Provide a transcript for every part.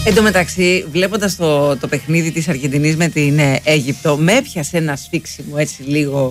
Εν τω μεταξύ, βλέποντας το παιχνίδι της Αργεντινής με την Αίγυπτο, με έπιασε ένα σφίξιμο έτσι λίγο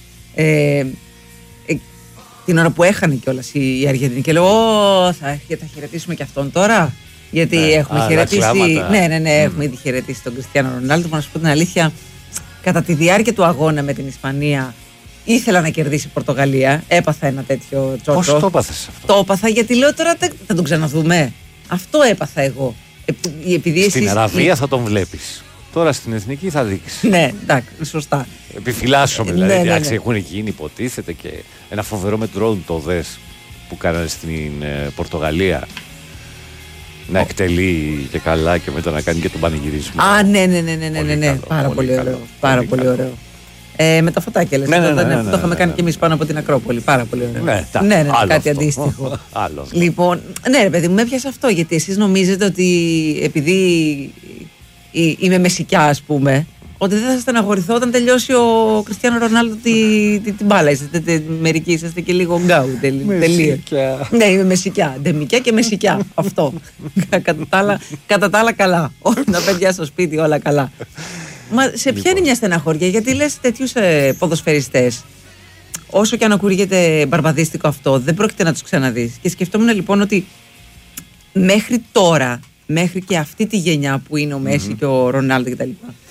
την ώρα που έχανε κιόλας η Αργεντινή. Και λέω, θα χαιρετήσουμε και αυτόν τώρα. Γιατί έχουμε χαιρετήσει. Ναι, έχουμε ήδη χαιρετήσει τον Κριστιάνο Ρονάλντο. Να σου πω την αλήθεια, κατά τη διάρκεια του αγώνα με την Ισπανία, ήθελα να κερδίσει η Πορτογαλία. Έπαθα ένα τέτοιο τσότσο. Πώς το έπαθες αυτό? Το έπαθα γιατί λέω τώρα θα τον ξαναδούμε. Αυτό έπαθα εγώ. Στην Αραβία θα τον βλέπεις. Τώρα στην Εθνική θα δείξει. Ναι, εντάξει, σωστά. Επιφυλάσσομαι δηλαδή. Εντάξει, έχουν γίνει, υποτίθεται, και ένα φοβερό με drone το δες που κάνανε στην Πορτογαλία. Να εκτελεί και καλά και μετά να κάνει και τον πανηγυρισμό. Α, ναι. Πάρα πολύ ωραίο. Πάρα πολύ ωραίο. Με τα φωτάκια λες. Το είχαμε κάνει και εμείς πάνω από την Ακρόπολη. Πάρα πολύ ωραίο. Ναι, κάτι αντίστοιχο. Λοιπόν, ναι, ρε παιδί μου, με έπιασε αυτό. Γιατί εσείς νομίζετε ότι επειδή είμαι μεσικιά, ας πούμε, ότι δεν θα στεναχωρηθώ όταν τελειώσει ο Κριστιάνο Ρονάλντο την μπάλα. Μερικοί είσαστε και λίγο γκάου. Τελείω. Ναι, είμαι μεσικιά. Ντεμικιά και μεσικιά. Αυτό. Κατά τα άλλα καλά. Όλα τα παιδιά στο σπίτι, όλα καλά. Μα σε πιάνει μια στεναχώρια, γιατί λες τέτοιους ποδοσφαιριστές, όσο και αν ακούγεται μπαρμπαδίστικο αυτό, δεν πρόκειται να τους ξαναδείς. Και σκεφτόμουν λοιπόν ότι μέχρι τώρα, μέχρι και αυτή τη γενιά που είναι ο Μέση και ο Ρονάλντο κτλ.,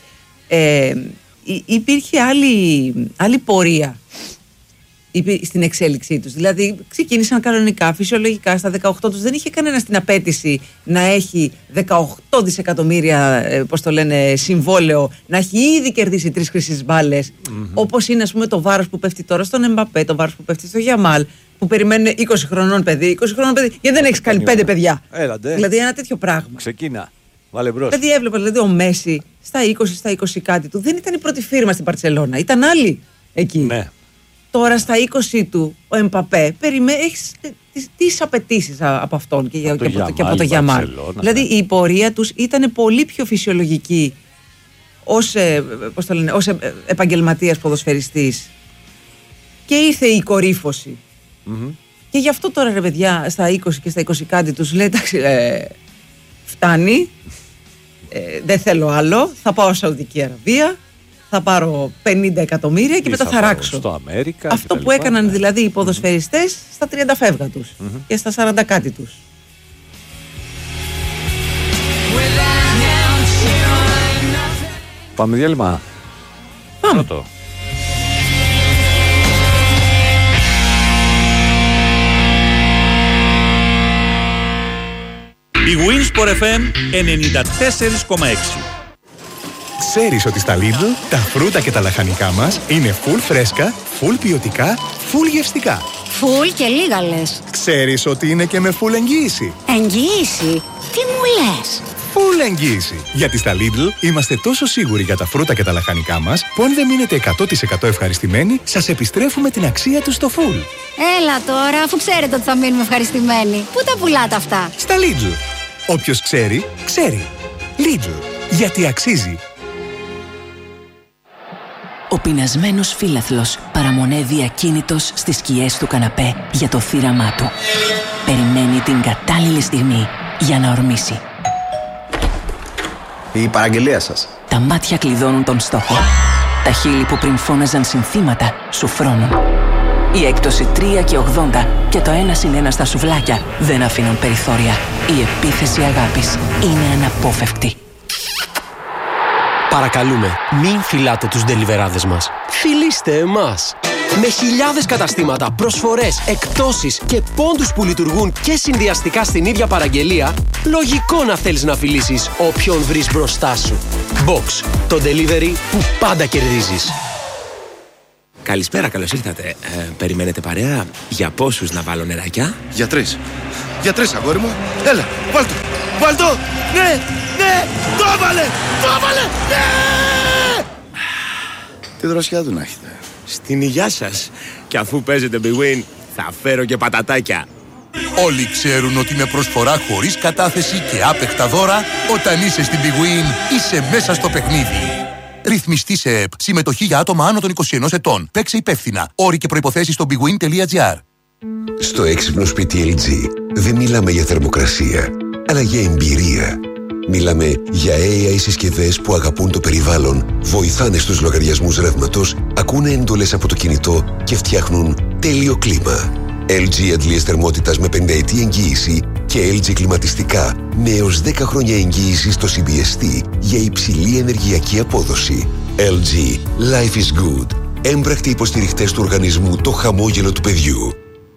υπήρχε άλλη πορεία στην εξέλιξή τους. Δηλαδή ξεκίνησαν κανονικά, φυσιολογικά, στα 18 τους. Δεν είχε κανένας την απέτηση να έχει 18 δισεκατομμύρια συμβόλαιο, να έχει ήδη κερδίσει 3 χρυσές μπάλες, όπως είναι, ας πούμε, το βάρος που πέφτει τώρα στον Εμπαπέ, το βάρος που πέφτει στο Γιαμάλ, που περιμένουν 20 χρονών παιδί, γιατί δεν έχεις κάνει 5 παιδιά. Έλατε. Δηλαδή ένα τέτοιο πράγμα. Ξεκίνα. Βάλε μπρος. Δηλαδή έβλεπα ο Μέση στα 20 κάτι του. Δεν ήταν η πρώτη φίρμα στην Μπαρσελόνα, ήταν άλλοι εκεί. Ναι. Τώρα στα 20 του ο Εμπαπέ έχεις τις απαιτήσεις από αυτόν και από το Γιαμάλ. Δηλαδή η πορεία τους ήταν πολύ πιο φυσιολογική ως επαγγελματίας ποδοσφαιριστής, και ήρθε η κορύφωση. Και γι' αυτό τώρα, ρε παιδιά, στα 20 και στα 20 κάτι τους λέει, εντάξει, φτάνει, δεν θέλω άλλο, θα πάω Σαουδική Αραβία, θα πάρω 50 εκατομμύρια και μετά θα ράξω. Στο Αμέρικα, αυτό που έκαναν δηλαδή οι ποδοσφαιριστές στα 30 φεύγα τους και στα 40 κάτι τους. Πάμε διάλειμμα. Πάμε. Η Winsport FM 94,6. Ξέρεις ότι στα Lidl τα φρούτα και τα λαχανικά μας είναι full φρέσκα, full ποιοτικά, full γευστικά. Full και λίγα λες. Ξέρεις ότι είναι και με full εγγύηση. Εγγύηση? Τι μου λες? Full εγγύηση. Γιατί στα Lidl είμαστε τόσο σίγουροι για τα φρούτα και τα λαχανικά μας, που αν δεν μείνετε 100% ευχαριστημένοι, σας επιστρέφουμε την αξία τους στο full. Έλα τώρα, αφού ξέρετε ότι θα μείνουμε ευχαριστημένοι. Πού τα πουλάτε αυτά? Στα Lidl. Όποιος ξέρει, ξέρει. Lidl. Γιατί αξίζει. Ο πεινασμένος φύλαθλος παραμονεύει ακίνητος στις σκιές του καναπέ για το θύραμά του. Περιμένει την κατάλληλη στιγμή για να ορμήσει. Η παραγγελία σας. Τα μάτια κλειδώνουν τον στόχο. Τα χείλη που πριν φώναζαν συνθήματα σου φρώνουν. Η έκπτωση 3 και 80 και το 1+1 στα σουβλάκια δεν αφήνουν περιθώρια. Η επίθεση αγάπης είναι αναπόφευκτη. Παρακαλούμε, μην φυλάτε τους ντελιβεράδες μας. Φιλήστε εμάς. Με χιλιάδες καταστήματα, προσφορές, εκπτώσεις και πόντους που λειτουργούν και συνδυαστικά στην ίδια παραγγελία, λογικό να θέλεις να φιλήσεις όποιον βρεις μπροστά σου. Box, το delivery που πάντα κερδίζεις. Καλησπέρα, καλώς ήρθατε. Περιμένετε παρέα? Για πόσους να βάλω νεράκια? Για 3. Για 3, αγόρι μου. Έλα, βάλτο. Βάλτο! Ναι! Ναι! Το έβαλε! Το έβαλε! Ναι! Τι δροσιά του να έχετε. Στην υγειά σας. Και αφού παίζετε Big Win, θα φέρω και πατατάκια. Όλοι ξέρουν ότι με προσφορά χωρίς κατάθεση και άπεχτα δώρα, όταν είσαι στην Big Win, είσαι μέσα στο παιχνίδι. Ρυθμιστή σε ΕΠ. Συμμετοχή για άτομα άνω των 21 ετών. Παίξε υπεύθυνα. Όροι και προϋποθέσεις στο bigwin.gr. Στο έξυπνο σπίτι LG δεν μιλάμε για θερμοκρασία, αλλά για εμπειρία. Μιλάμε για AI συσκευές που αγαπούν το περιβάλλον, βοηθάνε στους λογαριασμούς ρεύματος, ακούνε εντολές από το κινητό και φτιάχνουν τέλειο κλίμα. LG αντλίες θερμότητας με 50ετή εγγύηση και LG κλιματιστικά με έως 10 χρόνια εγγύηση στο CBST για υψηλή ενεργειακή απόδοση. LG. Life is good. Έμπρακτοι υποστηριχτές του οργανισμού Το Χαμόγελο του Παιδιού.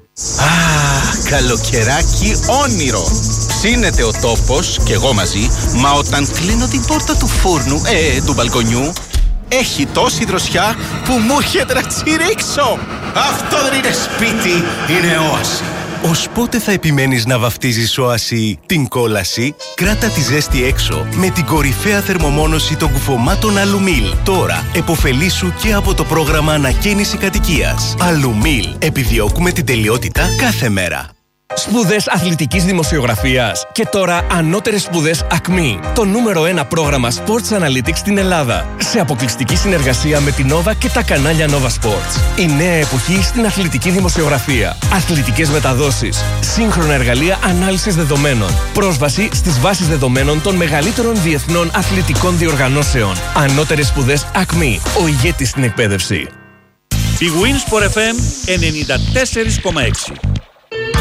Καλοκαιράκι όνειρο. Ψήνεται ο τόπος και εγώ μαζί, μα όταν κλείνω την πόρτα του φούρνου, του μπαλκονιού, έχει τόση δροσιά που μου έρχεται να τσιρίξω. Αυτό δεν είναι σπίτι, είναι όαση. Ως πότε θα επιμένεις να βαφτίζεις όαση την κόλαση? Κράτα τη ζέστη έξω με την κορυφαία θερμομόνωση των κουφωμάτων Αλουμίλ. Τώρα εποφελήσου και από το πρόγραμμα ανακαίνιση κατοικίας. Αλουμίλ. Επιδιώκουμε την τελειότητα κάθε μέρα. Σπουδές αθλητικής δημοσιογραφίας και τώρα ανώτερες σπουδές ΑΚΜΗ. Το νούμερο 1 πρόγραμμα Sports Analytics στην Ελλάδα. Σε αποκλειστική συνεργασία με την Nova και τα κανάλια Nova Sports. Η νέα εποχή στην αθλητική δημοσιογραφία. Αθλητικές μεταδόσεις. Σύγχρονα εργαλεία ανάλυσης δεδομένων. Πρόσβαση στις βάσεις δεδομένων των μεγαλύτερων διεθνών αθλητικών διοργανώσεων. Ανώτερες σπουδές ΑΚΜΗ. Ο ηγέτης στην εκπαίδευση. Η Wins for FM 94,6.